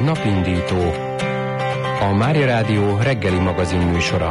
Napindító, a Mária Rádió reggeli magazin műsora.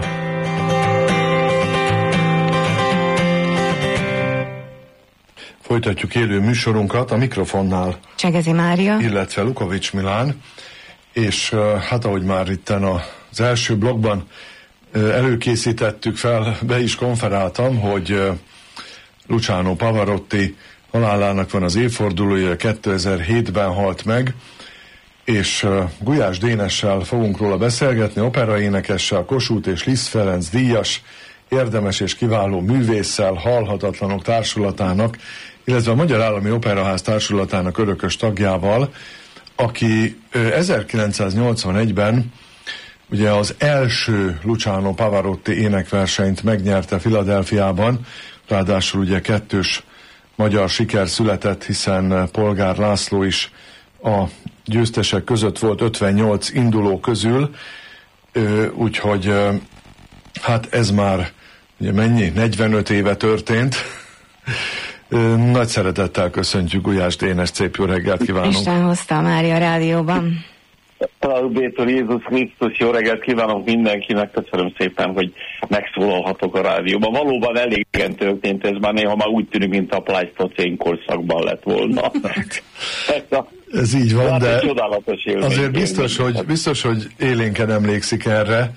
Folytatjuk élő műsorunkat a mikrofonnál. Csegezi Mária. Illetve Lukovics Milán. És hát ahogy már itten az első blogban előkészítettük fel, be is konferáltam, hogy Luciano Pavarotti halálának van az évfordulója, 2007-ben halt meg, és Gulyás Dénessel fogunk róla beszélgetni, operaénekessel, Kossuth és Liszt Ferenc díjas, érdemes és kiváló művésszel, Halhatatlanok Társulatának, illetve a Magyar Állami Operaház Társulatának örökös tagjával, aki 1981-ben ugye az első Luciano Pavarotti énekversenyt megnyerte Philadelphiában, ráadásul ugye kettős magyar siker született, hiszen Polgár László is a győztesek között volt 58 induló közül, úgyhogy hát ez már ugye mennyi? 45 éve történt. Nagy szeretettel köszöntjük Gulyás Dénes, szép jó reggelt kívánunk. Isten hozta a Mária Rádióban. Találubétor Jézus Krisztus, jó reggelt kívánok mindenkinek, köszönöm szépen, hogy megszólalhatok a rádióban. Valóban elégen történt, ez már néha már úgy tűnik, mint a pleisztocén korszakban lett volna. Ez így van, de azért biztos, hogy élénken emlékszik erre.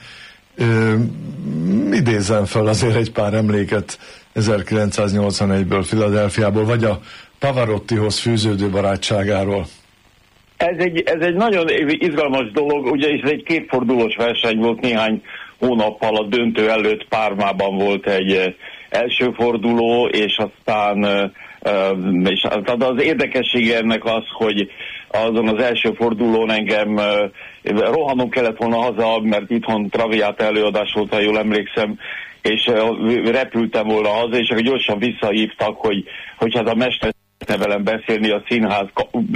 Idézzem fel azért egy pár emléket 1981-ből, Philadelphiából, vagy a Pavarottihoz fűződő barátságáról. Ez egy nagyon izgalmas dolog, ugye ez egy kétfordulós verseny volt, néhány hónappal a döntő előtt Parmában volt egy első forduló, és aztán az érdekessége ennek az, hogy azon az első fordulón engem rohannom kellett volna haza, mert itthon Traviata előadás volt, ha jól emlékszem, és repültem volna haza, és akkor gyorsan visszahívtak, hogy hát a mester velem beszélni, a színház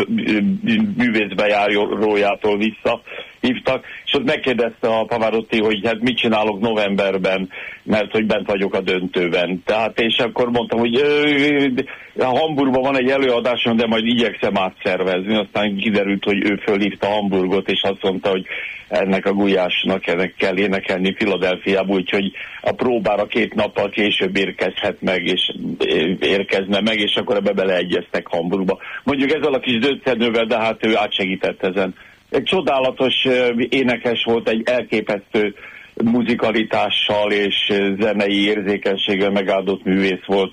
művészbejárójától visszahívtak, és ott megkérdezte a Pavarotti, hogy hát mit csinálok novemberben, mert hogy bent vagyok a döntőben. Tehát, és akkor mondtam, hogy Hamburgban van egy előadásom, de majd igyekszem átszervezni. Aztán kiderült, hogy ő fölhívta Hamburgot, és azt mondta, hogy ennek a Gulyásnak ennek kell énekelni Philadelphiába, úgyhogy a próbára 2 nappal később érkezhet meg, és érkezne meg, és akkor ebbe beleegyeztek Hamburgba. Mondjuk ezzel a kis döntővel, de hát ő átsegített ezen. Egy csodálatos énekes volt, egy elképesztő muzikalitással és zenei érzékenységgel megáldott művész volt,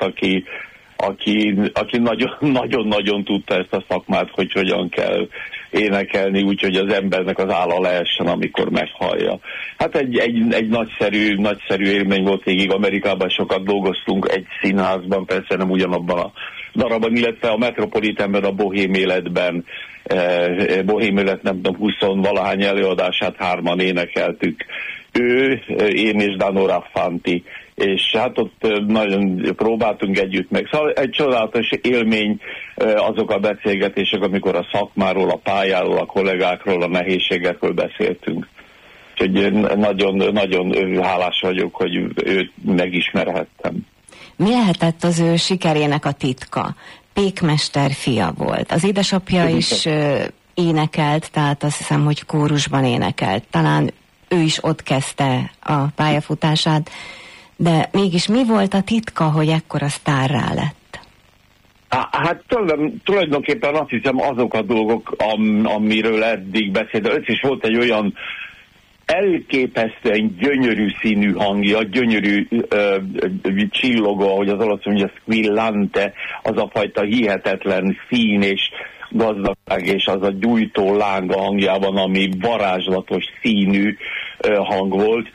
aki nagyon-nagyon tudta ezt a szakmát, hogy hogyan kell énekelni, úgyhogy az embernek az álla lehessen, amikor meghallja. Hát egy nagyszerű élmény volt végig. Amerikában sokat dolgoztunk egy színházban, persze nem ugyanabban a darabban, illetve a Metropolitanben, a Bohém életben, Bohém élet nem tudom, 20-valahány előadását 3-an énekeltük. Ő, én és Dano Raffanti, és hát ott nagyon próbáltunk együtt meg. Szóval egy csodálatos élmény azok a beszélgetések, amikor a szakmáról, a pályáról, a kollégákról, a nehézségekről beszéltünk. Úgyhogy nagyon hálás vagyok, hogy őt megismerhettem. Mi lehetett az ő sikerének a titka? Pékmester fia volt. Az édesapja is énekelt, tehát azt hiszem, hogy kórusban énekelt. Talán ő is ott kezdte a pályafutását, de mégis mi volt a titka, hogy ekkora sztárrá lett? Hát tulajdonképpen azt hiszem azok a dolgok, amiről eddig beszélt. Ő is volt egy olyan elképesztően gyönyörű színű hangja, gyönyörű csillogó, ahogy az olasz mondja, squillante, az a fajta hihetetlen szín és gazdagság, és az a gyújtó láng a hangjában, ami varázslatos színű hang volt,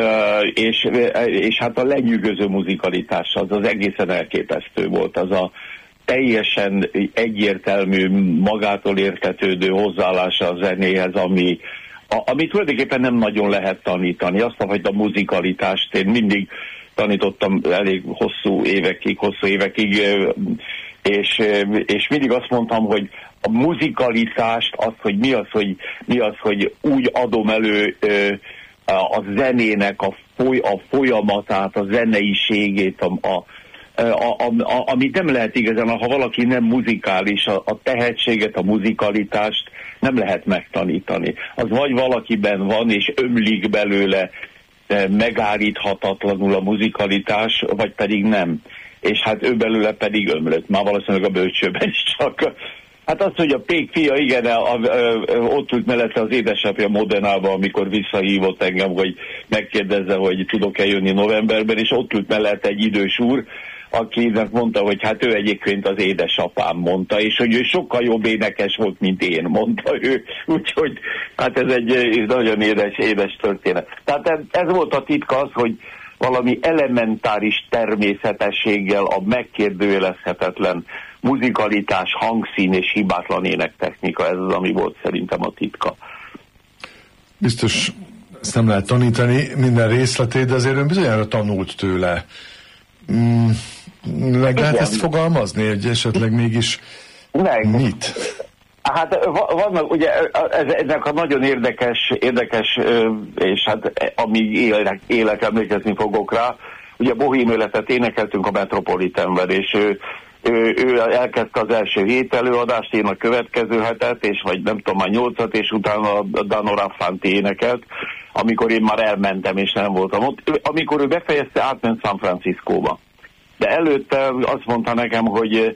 és hát a lenyűgöző muzikalitás az egészen elképesztő volt, az a teljesen egyértelmű, magától értetődő hozzáállása a zenéhez, ami tulajdonképpen nem nagyon lehet tanítani. Azt a fajta muzikalitást én mindig tanítottam elég hosszú évekig, és mindig azt mondtam, hogy a muzikalitást, hogy mi az, hogy úgy adom elő a zenének a folyamatát, a zeneiségét, amit nem lehet igazán, ha valaki nem muzikális, a tehetséget, a muzikalitást nem lehet megtanítani. Az vagy valakiben van, és ömlik belőle megállíthatatlanul a muzikalitás, vagy pedig nem. És hát ő belőle pedig ömlött. Már valószínűleg a bölcsőben is csak. Hát az, hogy a Pék fia, igen, ott ült mellette az édesapja Modenában, amikor visszahívott engem, hogy megkérdezze, hogy tudok-e jönni novemberben, és ott ült mellette egy idős úr, akinek mondta, hogy hát ő egyébként az édesapám, mondta, és hogy ő sokkal jobb énekes volt, mint én, mondta ő. Úgyhogy hát ez egy nagyon édes történet. Tehát ez volt a titka, az, hogy valami elementáris természetességgel a megkérdőjelezhetetlen muzikalitás, hangszín és hibátlan énektechnika, ez az, ami volt szerintem a titka. Biztos ezt nem lehet tanítani minden részletét, de azért ön bizonyára tanult tőle. Meg lehet ezt fogalmazni, hogy esetleg mégis mit? Hát vannak, ugye ezek a nagyon érdekes, és hát amíg élek, emlékezni fogok rá, ugye Bohém életet énekeltünk a Metropolitanben, és ő elkezdte az első 7 előadást, én a következő hetet, és vagy nem tudom, már 8-at, és utána a Dano Raffanti énekelt, amikor én már elmentem, és nem voltam ott. Amikor ő befejezte, átment San Franciscóba. De előtte azt mondta nekem, hogy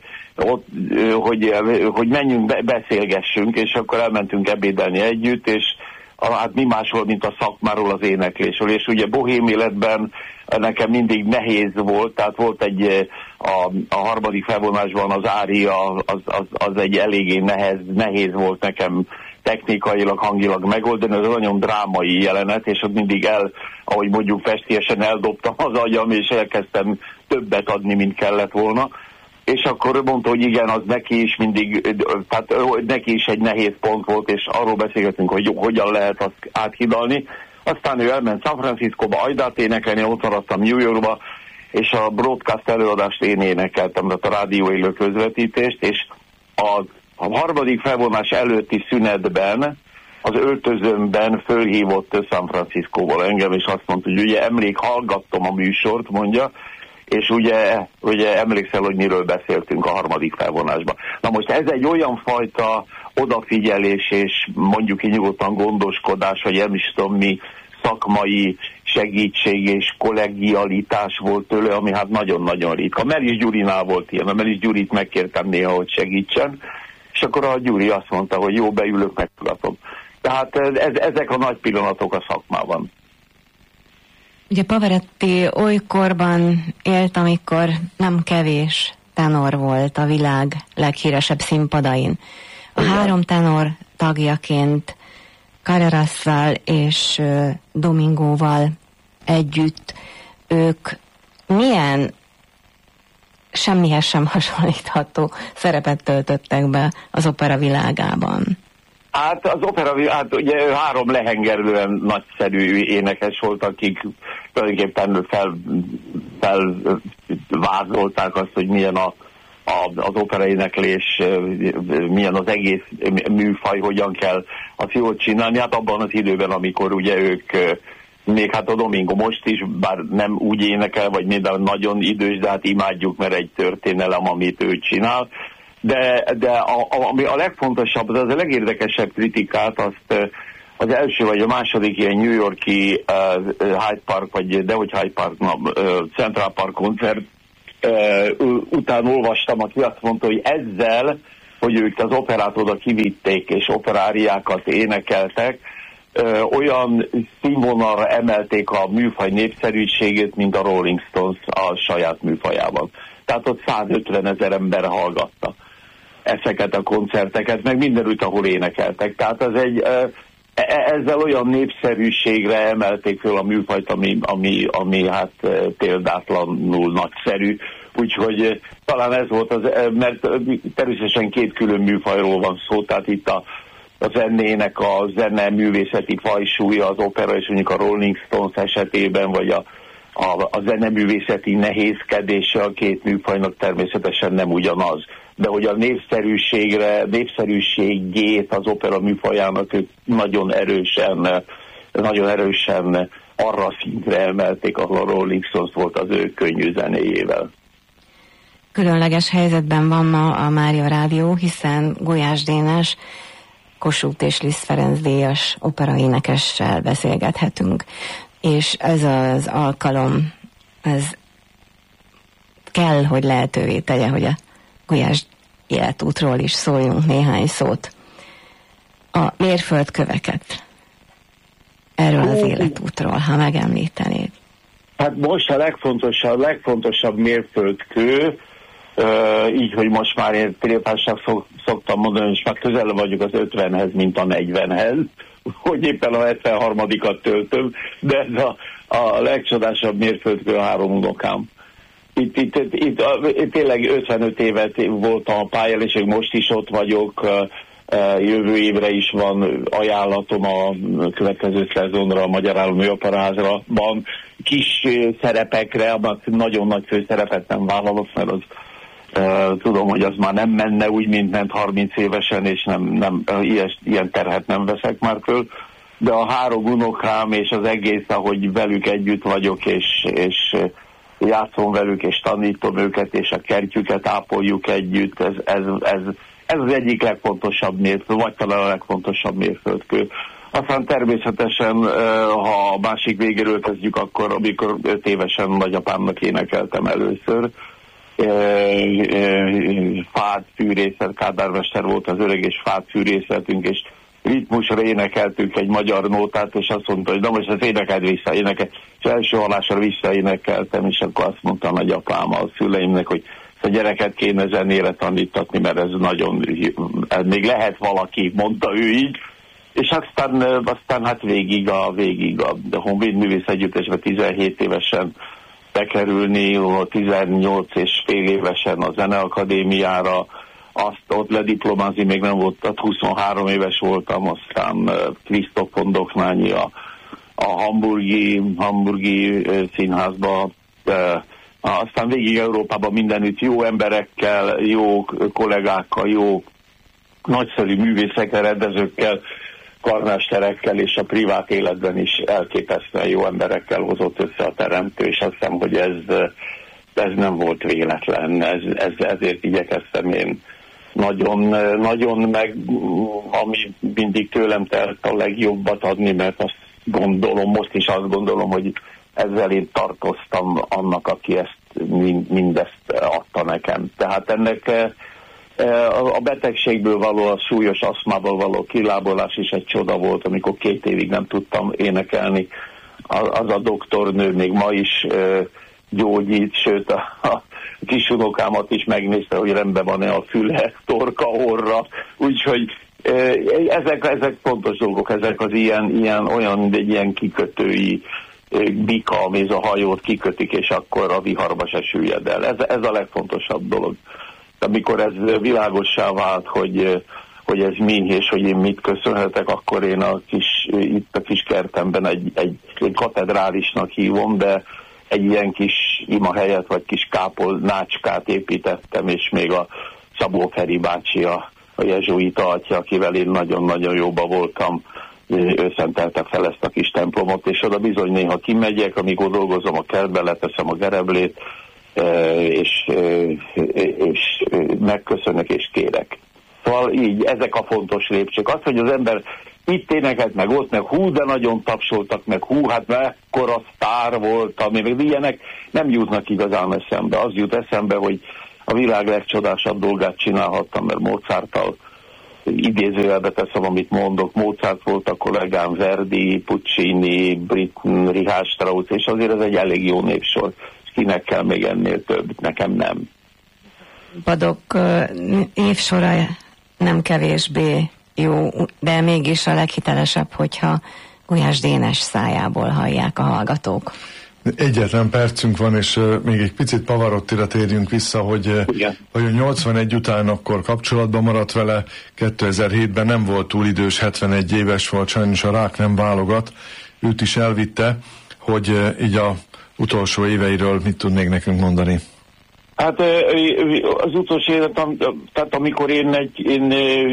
menjünk, beszélgessünk, és akkor elmentünk ebédelni együtt, és hát mi másról, mint a szakmáról, az éneklésről. És ugye Bohém életben nekem mindig nehéz volt, tehát volt a harmadik felvonásban az ária, az egy eléggé nehéz volt nekem technikailag, hangilag megoldani, ez nagyon drámai jelenet, és ott mindig ahogy mondjuk festélyesen eldobtam az agyam, és elkezdtem többet adni, mint kellett volna. És akkor mondta, hogy igen, az neki is mindig, tehát neki is egy nehéz pont volt, és arról beszélgetünk, hogy hogyan lehet azt áthidalni. Aztán ő elment San Franciscóba, Aidát énekelni, ott maradtam New Yorkba, és a broadcast előadást én énekeltem, tehát a rádió élő közvetítést, és a harmadik felvonás előtti szünetben az öltözőmben fölhívott San Franciscóból engem, és azt mondta, hogy ugye hallgattam a műsort, mondja, és ugye emlékszel, hogy miről beszéltünk a harmadik felvonásban. Na most ez egy olyan fajta odafigyelés, és mondjuk így nyugodtan gondoskodás, vagy nem is tudom mi, szakmai segítség és kollegialitás volt tőle, ami hát nagyon-nagyon ritka. Melis Gyurinál volt ilyen, a Melis Gyurit megkértem néha, hogy segítsen, és akkor a Gyuri azt mondta, hogy jó, beülök, megtudatom. Tehát ezek a nagy pillanatok a szakmában. Ugye Pavarotti olykorban élt, amikor nem kevés tenor volt a világ leghíresebb színpadain. A három tenor tagjaként Carrerasszal és Domingóval együtt ők milyen semmihez sem hasonlítható szerepet töltöttek be az opera világában? Hát az opera, hát ugye 3 lehengerlően nagyszerű énekes volt, akik tulajdonképpen felvázolták azt, hogy milyen az operaéneklés, milyen az egész műfaj, hogyan kell azt jól csinálni. Hát abban az időben, amikor ugye ők, még hát a Domingo most is, bár nem úgy énekel, vagy minden nagyon idős, de hát imádjuk, mert egy történelem, amit ő csinál. De ami a legfontosabb, az a legérdekesebb kritikát, azt az első vagy a második ilyen New York-i Hyde Park, vagy dehogy Hyde Park, Central Park koncert után olvastam, aki azt mondta, hogy ezzel, hogy ők az operát oda kivitték, és operáriákat énekeltek, olyan színvonalra emelték a műfaj népszerűségét, mint a Rolling Stones a saját műfajában. Tehát ott 150 000 ember hallgatta ezeket a koncerteket, meg mindenütt, ahol énekeltek. Tehát ezzel olyan népszerűségre emelték föl a műfajt, ami hát példátlanul nagyszerű. Úgyhogy talán ez volt mert természetesen 2 külön műfajról van szó, tehát itt a zenének a zene művészeti fajsúlya, az opera és mondjuk a Rolling Stones esetében, vagy a zeneművészeti nehézkedése a 2 műfajnak természetesen nem ugyanaz. De hogy a népszerűségét az opera műfajának ők nagyon erősen arra szintre emelték, ahol a Rolling Stones volt az ő könnyű zenéjével. különleges helyzetben van ma a Mária Rádió, hiszen Gulyás Dénes, Kossuth és Liszt Ferenc díjas operaénekessel beszélgethetünk. És ez az alkalom, ez kell, hogy lehetővé tegye, hogy a Gulyás életútról is szóljunk néhány szót. A mérföldköveket erről az életútról, ha megemlítenéd. Hát most a legfontosabb mérföldkő, így, hogy most már én tréfásnak szoktam mondani, és már közel vagyok az 50-hez, mint a 40-hez, hogy éppen a 73-at töltöm, de ez a legcsodásabb mérföldkő a 3 unokám. Itt tényleg 55 évet voltam a pályán, és most is ott vagyok, jövő évre is van ajánlatom a következő szezonra, a Magyar Állami Operaházban. Kis szerepekre, amelyek nagyon nagy főszerepet nem vállalok, mert az tudom, hogy az már nem menne úgy, mint ment 30 évesen, és nem ilyen terhet nem veszek már föl. De a 3 unokám és az egész, ahogy velük együtt vagyok, és játszom velük, és tanítom őket, és a kertjüket ápoljuk együtt, ez az egyik legfontosabb mérföld, vagy talán a legfontosabb mérföldkő. Aztán természetesen, ha a másik végéről kezdjük, akkor amikor 5 évesen nagyapámnak énekeltem először, fád fűrészet, kádármester volt az öreg, és fád fűrészetünk, és ritmusra énekeltünk egy magyar nótát, és azt mondta, hogy na most ezt énekeld vissza, és első hallásra visszaénekeltem, és akkor azt mondta a nagyapám a szüleimnek, hogy a gyereket kéne zenére tanítatni, mert ez nagyon, ez még lehet valaki, mondta ő így, és aztán hát végig a Honvéd Művész Együttesbe 17 évesen bekerülni, 18 és fél évesen a Zeneakadémiára, azt ott lediplomázni még nem volt, 23 éves voltam, aztán Krisztof von Dohnányi a hamburgi színházba, aztán végig Európában mindenütt jó emberekkel, jó kollégákkal, jó nagyszerű művészekkel, rendezőkkel, karmesterekkel, és a privát életben is elképesztően jó emberekkel hozott össze a teremtő, és azt hiszem, hogy ez nem volt véletlen, ezért igyekeztem én nagyon meg, ami mindig tőlem telt, a legjobbat adni, mert azt gondolom, most is azt gondolom, hogy ezzel én tartoztam annak, aki mindezt adta nekem. Tehát ennek a betegségből való, a súlyos aszmából való kilábolás is egy csoda volt, amikor 2 évig nem tudtam énekelni. Az a doktornő még ma is gyógyít, sőt a kisunokámat is megnézte, hogy rendben van-e a füle, torka, orra, úgyhogy ezek fontos dolgok, ezek az ilyen kikötői bika, ami a hajót kikötik, és akkor a viharba se süllyed el. Ez a legfontosabb dolog. Amikor ez világossá vált, hogy ez mi, és hogy én mit köszönhetek, akkor én itt a kis kertemben egy katedrálisnak hívom, de egy ilyen kis imahelyet, vagy kis nácskát építettem, és még a Szabó Feri bácsi, a jezsuita atya, akivel én nagyon-nagyon jóba voltam, ő szentelte fel ezt a kis templomot, és oda bizony néha kimegyek, amikor dolgozom a kertben, leteszem a gereblét, és megköszönök és kérek. Szóval így, ezek a fontos lépcsők. Az, hogy az ember itt énekelt, meg ott, meg hú, de nagyon tapsoltak, meg hú, hát mekkora sztár voltam, meg ilyenek nem jutnak igazán eszembe. Az jut eszembe, hogy a világ legcsodásabb dolgát csinálhattam, mert Mozarttal, idézőjelbe teszem, amit mondok, Mozart volt a kollégám, Verdi, Puccini, Britten, Richard Strauss, és azért ez egy elég jó névsor. Kinek kell még ennél több? Nekem nem. Padok névsora nem kevésbé jó, de mégis a leghitelesebb, hogyha Gulyás Dénes szájából hallják a hallgatók. Egyetlen percünk van, és még egy picit Pavarottira térjünk vissza, hogy a 81 után akkor kapcsolatban maradt vele, 2007-ben nem volt túl idős, 71 éves volt, sajnos a rák nem válogat, őt is elvitte, hogy így a utolsó éveiről mit tudnék nekünk mondani? Hát az utolsó életem, tehát amikor én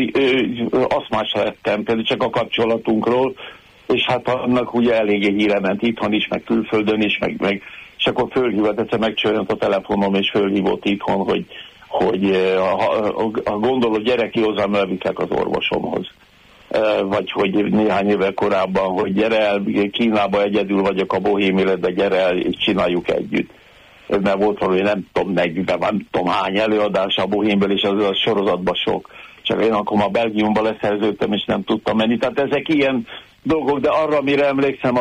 aszmás lettem, például csak a kapcsolatunkról, és hát annak ugye eléggé híre ment itthon is, meg külföldön is, meg és akkor fölhívott, egyszer megcsörönt a telefonom, és fölhívott itthon, hogy a gondoló gyereki hozzám, elviszek az orvosomhoz. Vagy hogy néhány évvel korábban, hogy gyere el, Kínába egyedül vagyok a bohém életben, gyere el, és csináljuk együtt. Mert volt valami, nem tudom hány előadás a bohémből, és az a sorozatban sok. Csak én akkor már Belgiumban leszerződtem, és nem tudtam menni. Tehát ezek ilyen dolgok, de arra, amire emlékszem,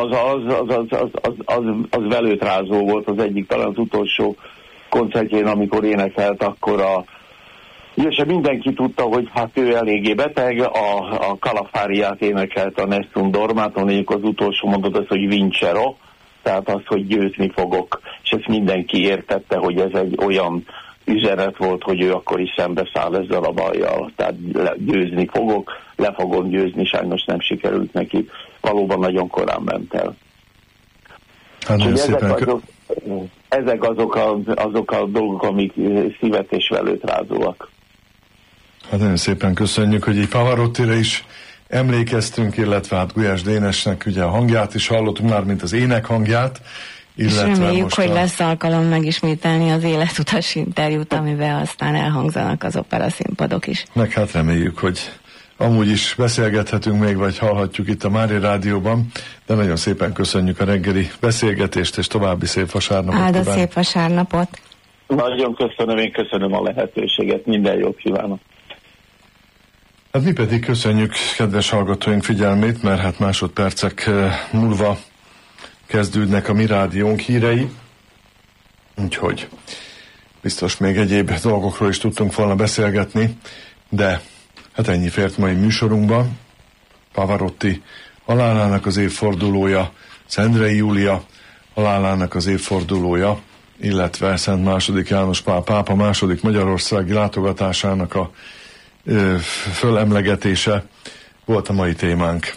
az velőtrázó volt az egyik, talán az utolsó koncertjén, amikor énekelt, akkor és mindenki tudta, hogy hát ő eléggé beteg, a Calafáriát énekelt, a Nessun Dormát, mondjuk az utolsó mondat az, hogy Vincero, tehát az, hogy győzni fogok, és ezt mindenki értette, hogy ez egy olyan üzenet volt, hogy ő akkor is szembeszáll ezzel a bajjal, tehát győzni fogok, le fogom győzni, sajnos nem sikerült neki, valóban nagyon korán ment el. Hát ezek azok a dolgok, amik szívet és velőt rázóak. Hát nagyon szépen köszönjük, hogy így Pavarottira is emlékeztünk, illetve hát Gulyás Dénesnek ugye a hangját is hallottunk már, mint az ének hangját. És reméljük, hogy lesz alkalom megismételni az életutas interjút, amiben aztán elhangzanak az operaszínpadok is. Meg hát reméljük, hogy amúgy is beszélgethetünk még, vagy hallhatjuk itt a Mária Rádióban, de nagyon szépen köszönjük a reggeli beszélgetést, és további szép vasárnapot. Áldott szép vasárnapot. Nagyon köszönöm, én köszönöm a lehetőséget, minden jót kívánok. Hát mi pedig köszönjük kedves hallgatóink figyelmét, mert hát másodpercek múlva kezdődnek a Mi Rádiónk hírei, úgyhogy biztos még egyéb dolgokról is tudtunk volna beszélgetni, de hát ennyi fért mai műsorunkba. Pavarotti halálának az évfordulója, Szendrei Júlia halálának az évfordulója, illetve Szent II. János Pál pápa második magyarországi látogatásának a fölemlegetése volt a mai témánk.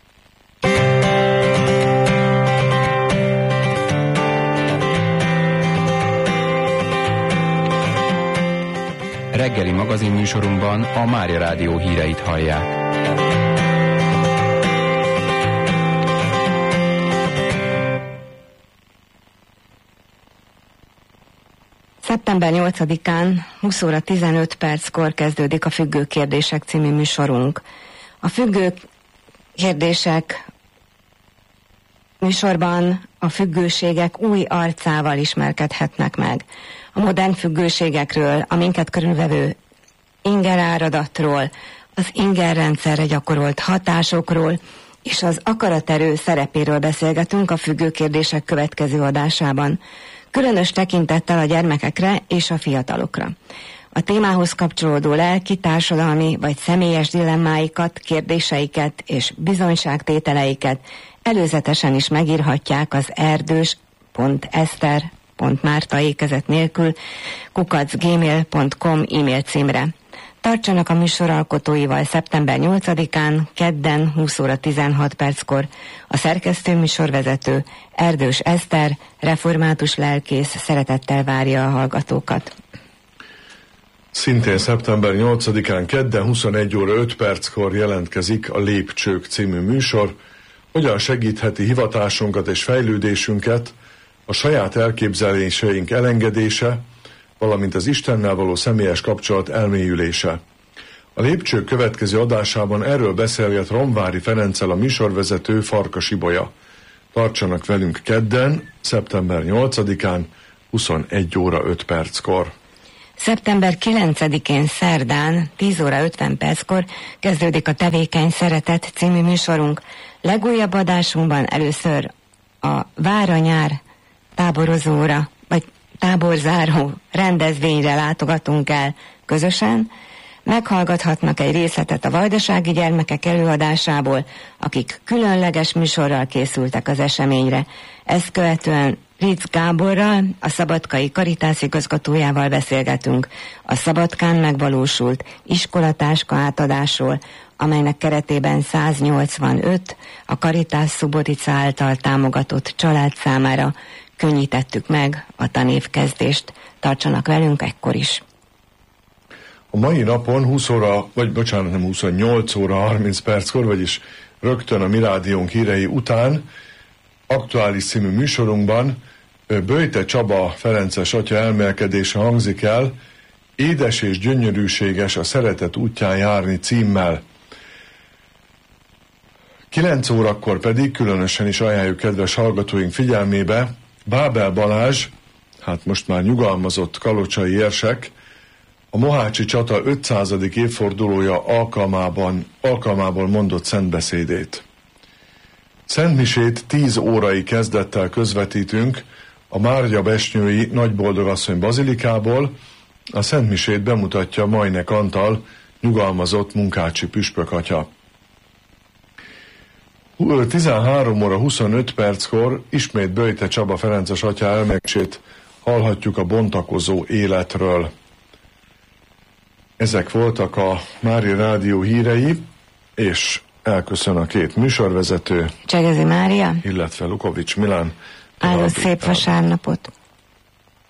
Reggeli magazinműsorunkban a Mária Rádió híreit hallják. Szeptember 8-án 20 óra 15 perckor kezdődik a Függő kérdések című műsorunk. A Függő kérdések műsorban a függőségek új arcával ismerkedhetnek meg. A modern függőségekről, a minket körülvevő ingeráradatról, az ingerrendszerre gyakorolt hatásokról és az akaraterő szerepéről beszélgetünk a Függő kérdések következő adásában. Különös tekintettel a gyermekekre és a fiatalokra. A témához kapcsolódó lelki, társadalmi vagy személyes dilemmáikat, kérdéseiket és bizonyságtételeiket előzetesen is megírhatják az erdős.eszter.márta-ékezet nélkül @gmail.com e-mail címre. Tartsanak a műsor alkotóival szeptember 8-án, kedden 20 óra 16 perckor. A szerkesztő műsorvezető Erdős Eszter, református lelkész szeretettel várja a hallgatókat. Szintén szeptember 8-án kedden 21 óra 5 perckor jelentkezik a Lépcsők című műsor. Hogyan segítheti hivatásunkat és fejlődésünket a saját elképzeléseink elengedése, valamint az Istennel való személyes kapcsolat elmélyülése. A Lépcsők következő adásában erről beszélget Romvári Ferenccel a műsorvezető Farkas Ibolya. Tartsanak velünk kedden, szeptember 8-án, 21 óra 5 perckor. Szeptember 9-én szerdán, 10 óra 50 perckor kezdődik a Tevékeny Szeretet című műsorunk. Legújabb adásunkban először a Vár-a-nyár táborozóra, vagy táborzáró rendezvényre látogatunk el közösen. Meghallgathatnak egy részletet a vajdasági gyermekek előadásából, akik különleges műsorral készültek az eseményre. Ezt követően Ritz Gáborral, a Szabadkai Karitász igazgatójával beszélgetünk a Szabadkán megvalósult iskolatáska átadásról, amelynek keretében 185 a Karitász Subotica által támogatott család számára könnyítettük meg a tanévkezdést. Tartsanak velünk ekkor is. A mai napon 28 óra 30 perckor, vagyis rögtön a Mi Rádiónk hírei után aktuális című műsorunkban Böjte Csaba ferences atya elmélkedése hangzik el, édes és gyönyörűséges a szeretet útján járni címmel. 9 órakor pedig különösen is ajánljuk kedves hallgatóink figyelmébe Bábel Balázs, hát most már nyugalmazott kalocsai érsek, a Mohácsi csata 500. évfordulója alkalmából mondott szentbeszédét. Szentmisét 10 órai kezdettel közvetítünk a Márja-Besnyői Nagyboldogasszony bazilikából, a szentmisét bemutatja Majnek Antal, nyugalmazott munkácsi püspök atya. 13 óra 25 perckor ismét Böjte Csaba ferences atya elmélkedését hallhatjuk a bontakozó életről. Ezek voltak a Mária Rádió hírei, és elköszön a két műsorvezető, Csegezi Mária, illetve Lukovics Milán. áldott szép vasárnapot!